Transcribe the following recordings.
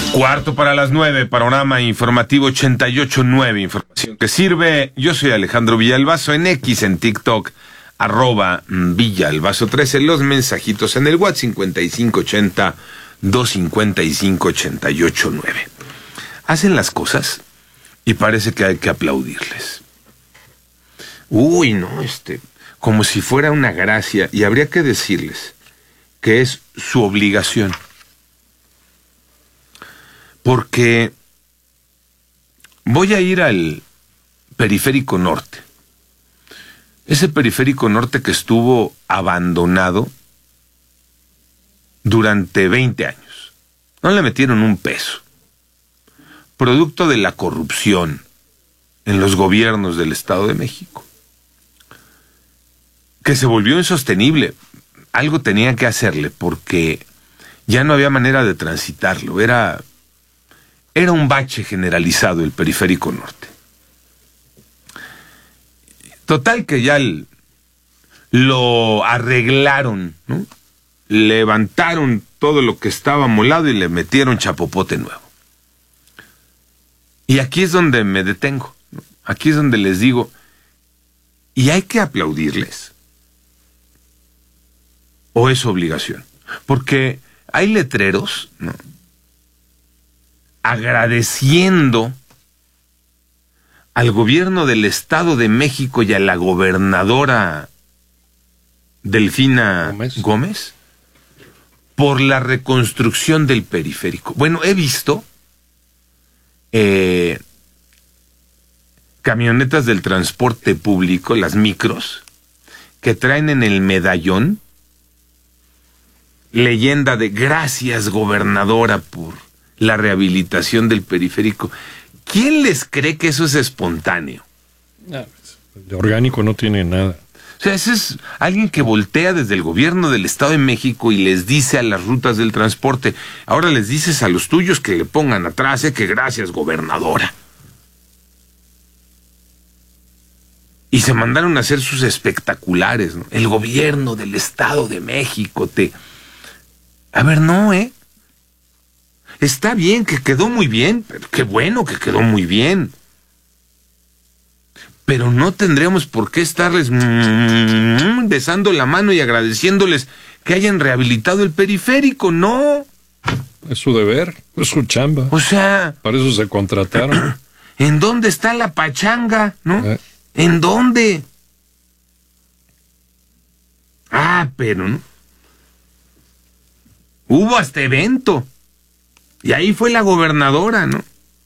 Cuarto para las 9, panorama informativo 88.9, información que sirve. Yo soy Alejandro Villalbazo, en X, en TikTok, @Villalbazo13, los mensajitos en el WhatsApp 5580-255-88.9. Hacen las cosas y parece que hay que aplaudirles. Uy, no, como si fuera una gracia, y habría que decirles que es su obligación. Porque voy a ir al Periférico Norte. Ese Periférico Norte que estuvo abandonado durante 20 años. No le metieron un peso. Producto de la corrupción en los gobiernos del Estado de México. Que se volvió insostenible. Algo tenía que hacerle porque ya no había manera de transitarlo. Era un bache generalizado el Periférico Norte. Total que ya lo arreglaron, ¿no? Levantaron todo lo que estaba molado y le metieron chapopote nuevo. Y aquí es donde me detengo, ¿no? Aquí es donde les digo, ¿y hay que aplaudirles? ¿O es obligación? Porque hay letreros, ¿no?, agradeciendo al gobierno del Estado de México y a la gobernadora Delfina Gómez por la reconstrucción del periférico. Bueno, he visto camionetas del transporte público, las micros, que traen en el medallón leyenda de "Gracias, gobernadora, por la rehabilitación del periférico". ¿Quién les cree que eso es espontáneo? No, de orgánico no tiene nada. O sea, ese es alguien que voltea desde el gobierno del Estado de México y les dice a las rutas del transporte, ahora les dices a los tuyos que le pongan atrás, que "Gracias, gobernadora". Y se mandaron a hacer sus espectaculares, ¿no? El gobierno del Estado de México A ver, no, Está bien, que quedó muy bien, pero qué bueno que quedó muy bien. Pero no tendríamos por qué estarles besando la mano y agradeciéndoles que hayan rehabilitado el periférico, no. Es su deber, es su chamba. O sea, para eso se contrataron. ¿En dónde está la pachanga, no? ¿En dónde? Pero no. Hubo hasta evento. Y ahí fue la gobernadora, ¿no?,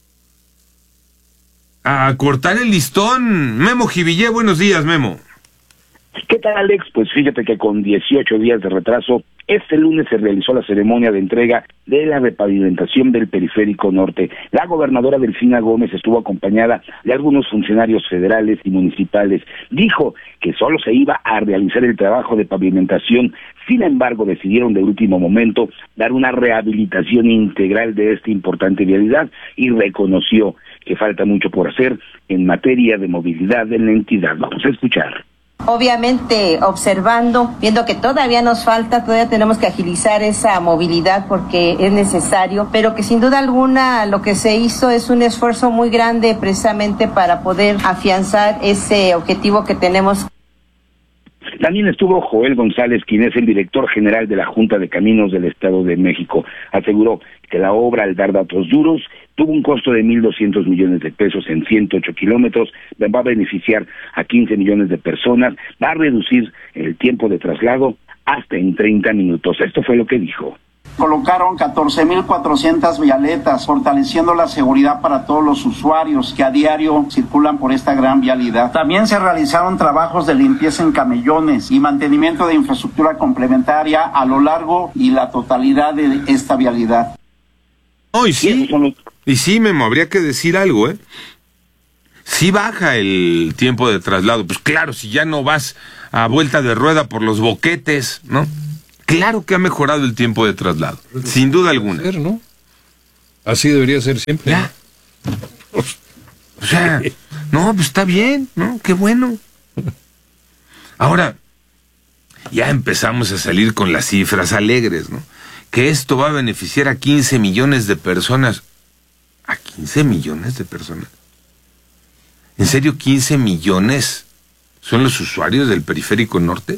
a cortar el listón. Memo Jivillé, buenos días, Memo. ¿Qué tal, Alex? Pues fíjate que con 18 días de retraso, este lunes se realizó la ceremonia de entrega de la repavimentación del Periférico Norte. La gobernadora Delfina Gómez estuvo acompañada de algunos funcionarios federales y municipales. Dijo que solo se iba a realizar el trabajo de pavimentación. Sin embargo, decidieron de último momento dar una rehabilitación integral de esta importante vialidad y reconoció que falta mucho por hacer en materia de movilidad en la entidad. Vamos a escuchar. Obviamente observando, viendo que todavía nos falta, todavía tenemos que agilizar esa movilidad porque es necesario, pero que sin duda alguna lo que se hizo es un esfuerzo muy grande precisamente para poder afianzar ese objetivo que tenemos. También estuvo Joel González, quien es el director general de la Junta de Caminos del Estado de México. Aseguró que la obra, al dar datos duros, tuvo un costo de 1,200 millones de pesos en 108 kilómetros, va a beneficiar a 15 millones de personas, va a reducir el tiempo de traslado hasta en 30 minutos. Esto fue lo que dijo. Colocaron 14,400 vialetas, fortaleciendo la seguridad para todos los usuarios que a diario circulan por esta gran vialidad. También se realizaron trabajos de limpieza en camellones y mantenimiento de infraestructura complementaria a lo largo y la totalidad de esta vialidad. Oh, y sí, Memo, habría que decir algo, Sí baja el tiempo de traslado. Pues claro, si ya no vas a vuelta de rueda por los boquetes, ¿no? Claro que ha mejorado el tiempo de traslado, sin duda alguna. ¿No? Así debería ser siempre. Ya. O sea, no, pues está bien, ¿no? Qué bueno. Ahora, ya empezamos a salir con las cifras alegres, ¿no? que esto va a beneficiar a 15 millones de personas. ¿A 15 millones de personas? ¿En serio 15 millones son los usuarios del Periférico Norte?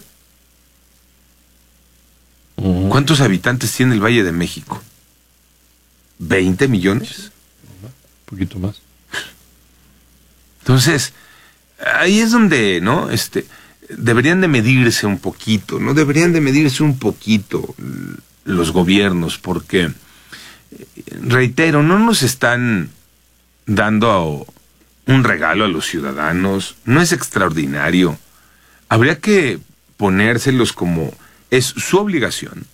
¿Cuántos habitantes tiene el Valle de México? ¿20 millones? Un poquito más. Entonces, ahí es donde, ¿no? Deberían de medirse un poquito, ¿no? Deberían de medirse un poquito los gobiernos, porque, reitero, no nos están dando un regalo a los ciudadanos, no es extraordinario. Habría que ponérselos como es su obligación.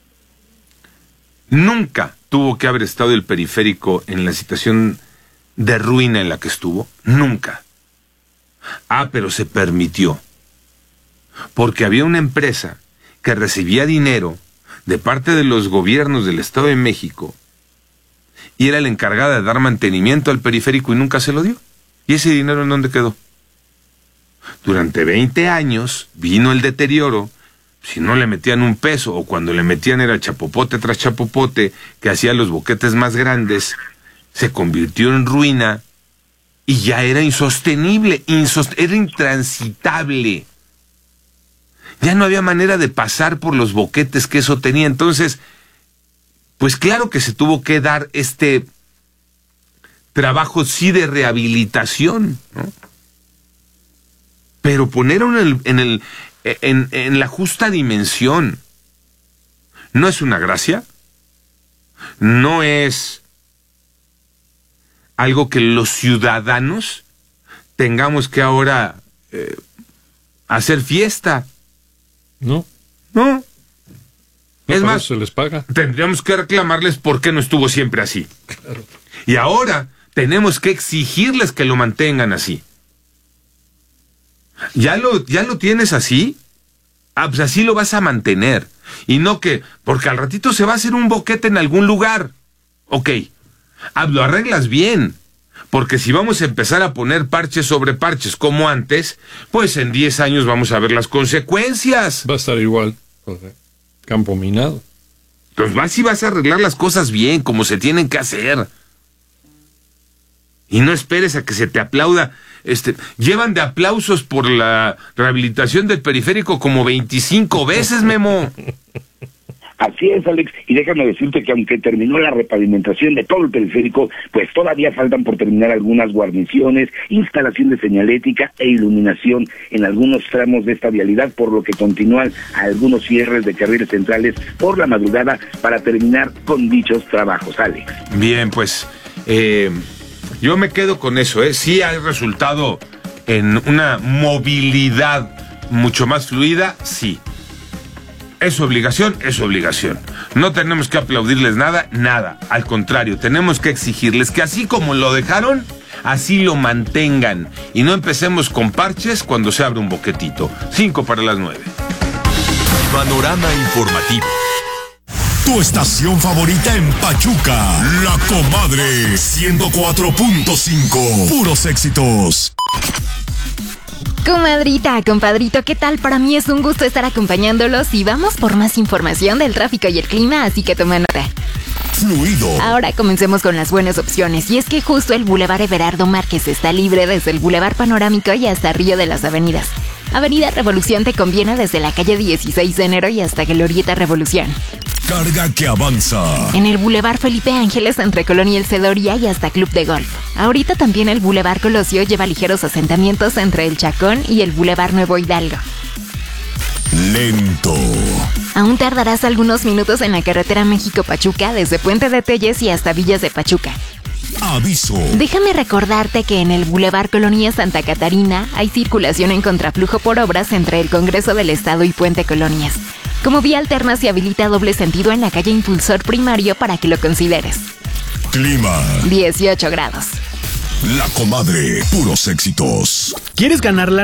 Nunca tuvo que haber estado el periférico en la situación de ruina en la que estuvo, nunca. Pero se permitió, porque había una empresa que recibía dinero de parte de los gobiernos del Estado de México y era la encargada de dar mantenimiento al periférico y nunca se lo dio. ¿Y ese dinero en dónde quedó? Durante 20 años vino el deterioro. Si no le metían un peso, o cuando le metían era chapopote tras chapopote, que hacía los boquetes más grandes, se convirtió en ruina y ya era insostenible, era intransitable. Ya no había manera de pasar por los boquetes que eso tenía. Entonces, pues claro que se tuvo que dar este trabajo sí de rehabilitación, ¿no? Pero ponerlo en la justa dimensión. No es una gracia, no es algo que los ciudadanos tengamos que ahora hacer fiesta. No. Es más, se les paga. Tendríamos que reclamarles por qué no estuvo siempre así. Claro. Y ahora tenemos que exigirles que lo mantengan así. ¿Ya lo tienes así? Pues así lo vas a mantener. Y no que, porque al ratito se va a hacer un boquete en algún lugar. Ok, lo arreglas bien. Porque si vamos a empezar a poner parches sobre parches como antes, pues en 10 años vamos a ver las consecuencias. Va a estar igual. Campo minado. Entonces vas a arreglar las cosas bien, como se tienen que hacer. Y no esperes a que se te aplauda. Llevan de aplausos por la rehabilitación del periférico como 25 veces, Memo. Así es, Alex, y déjame decirte que aunque terminó la repavimentación de todo el periférico, pues todavía faltan por terminar algunas guarniciones, instalación de señalética e iluminación en algunos tramos de esta vialidad, por lo que continúan algunos cierres de carriles centrales por la madrugada para terminar con dichos trabajos, Alex. Bien, pues yo me quedo con eso, sí ha resultado en una movilidad mucho más fluida, sí. ¿Es obligación? Es obligación. No tenemos que aplaudirles nada. Al contrario, tenemos que exigirles que así como lo dejaron, así lo mantengan. Y no empecemos con parches cuando se abre un boquetito. 5:45. Panorama informativo. Tu estación favorita en Pachuca. La Comadre 104.5. Puros éxitos. Comadrita, compadrito, ¿qué tal? Para mí es un gusto estar acompañándolos y vamos por más información del tráfico y el clima, así que toma nota. Fluido. Ahora comencemos con las buenas opciones, y es que justo el Boulevard Everardo Márquez está libre desde el Boulevard Panorámico y hasta Río de las Avenidas. Avenida Revolución te conviene desde la calle 16 de enero y hasta Glorieta Revolución. Carga que avanza. En el Boulevard Felipe Ángeles entre Colón y El Cedoria y hasta Club de Golf. Ahorita también el Boulevard Colosio lleva ligeros asentamientos entre el Chacón y el Boulevard Nuevo Hidalgo. Lento. Aún tardarás algunos minutos en la carretera México-Pachuca desde Puente de Telles y hasta Villas de Pachuca. Aviso. Déjame recordarte que en el Boulevard Colonia Santa Catarina hay circulación en contraflujo por obras entre el Congreso del Estado y Puente Colonias. Como vía alterna se habilita doble sentido en la calle Impulsor Primario para que lo consideres. Clima. 18 grados. La Comadre, puros éxitos. ¿Quieres ganar la